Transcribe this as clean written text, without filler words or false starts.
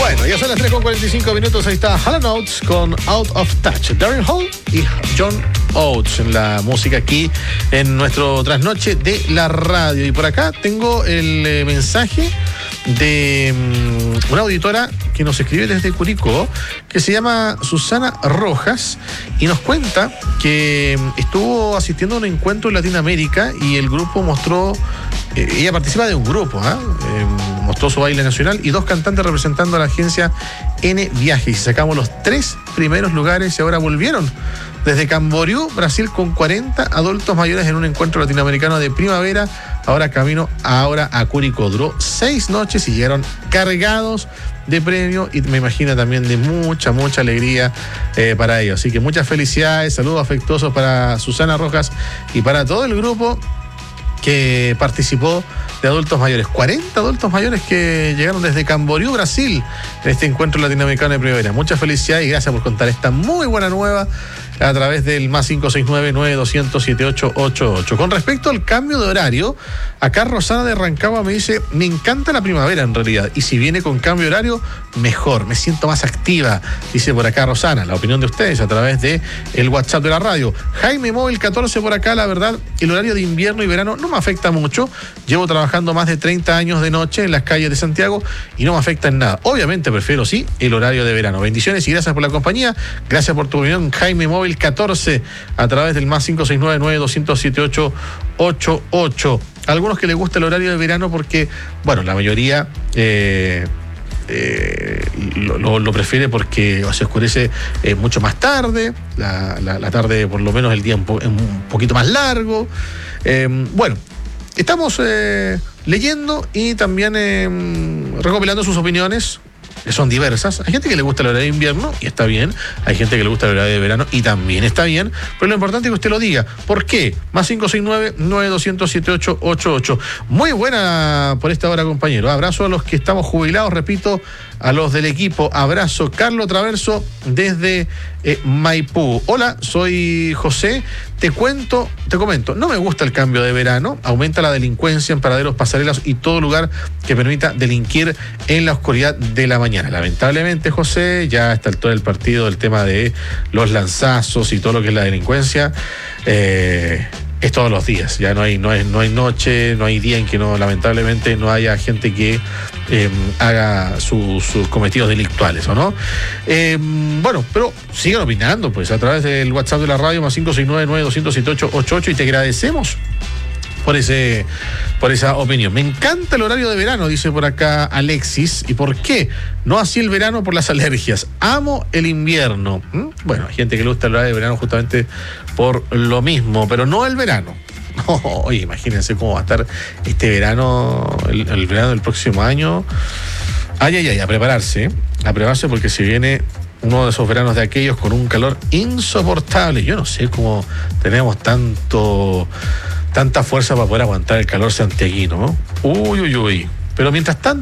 Bueno, ya son las 3:45. Ahí está Hall & Oates con Out of Touch. Daryl Hall y John Oates en la música aquí en nuestro trasnoche de la radio. Y por acá tengo el mensaje de una auditora que nos escribe desde Curicó, que se llama Susana Rojas, y nos cuenta que estuvo asistiendo a un encuentro en Latinoamérica y el grupo mostró, ella participa de un grupo, mostró su baile nacional y 2 cantantes representando a la agencia N Viajes. Y sacamos los 3 primeros lugares y ahora volvieron desde Camboriú, Brasil, con 40 adultos mayores en un encuentro latinoamericano de primavera. Ahora camino a Curicó. Duró 6 noches y llegaron cargados de premio y me imagino también de mucha alegría para ellos. Así que muchas felicidades, saludos afectuosos para Susana Rojas y para todo el grupo que participó de adultos mayores. 40 adultos mayores que llegaron desde Camboriú, Brasil, en este encuentro latinoamericano de primavera. Muchas felicidades y gracias por contar esta muy buena nueva a través del más 569-9200-7888. Con respecto al cambio de horario, acá Rosana de Rancagua me dice: me encanta la primavera en realidad, y si viene con cambio de horario, mejor, me siento más activa, dice por acá Rosana. La opinión de ustedes a través de el WhatsApp de la radio. Jaime Móvil 14 por acá: la verdad, el horario de invierno y verano no me afecta mucho, llevo trabajando más de 30 años de noche en las calles de Santiago y no me afecta en nada. Obviamente prefiero, sí, el horario de verano. Bendiciones y gracias por la compañía, gracias por tu opinión, Jaime Móvil 14, a través del más 569-9200-7888. Algunos que les gusta el horario de verano porque, bueno, la mayoría lo prefiere porque se oscurece mucho más tarde, la tarde, por lo menos el día un poquito más largo. Bueno, estamos leyendo y también recopilando sus opiniones, que son diversas. Hay gente que le gusta el horario de invierno y está bien. Hay gente que le gusta el horario de verano y también está bien. Pero lo importante es que usted lo diga. ¿Por qué? Más 569-9200-7888. Muy buena por esta hora, compañero. Abrazo a los que estamos jubilados, repito, a los del equipo. Abrazo. Carlos Traverso desde Maipú. Hola, soy José. Te comento, no me gusta el cambio de verano, aumenta la delincuencia en paraderos, pasarelas y todo lugar que permita delinquir en la oscuridad de la mañana. Lamentablemente, José, ya a esta altura del partido, el tema de los lanzazos y todo lo que es la delincuencia, es todos los días. Ya no hay noche, no hay día en que lamentablemente no haya gente que haga sus cometidos delictuales, ¿o no? Bueno, pero sigan opinando, pues, a través del WhatsApp de la radio, más 569-9200-7888, y te agradecemos por esa opinión. Me encanta el horario de verano, dice por acá Alexis. ¿Y por qué? No así el verano, por las alergias. Amo el invierno. Bueno, hay gente que le gusta el horario de verano justamente por lo mismo, pero no el verano. Oye, imagínense cómo va a estar este verano, el verano del próximo año. A prepararse porque se viene uno de esos veranos de aquellos con un calor insoportable. Yo no sé cómo tenemos tanta fuerza para poder aguantar el calor santiaguino, ¿no? Uy. Pero mientras tanto,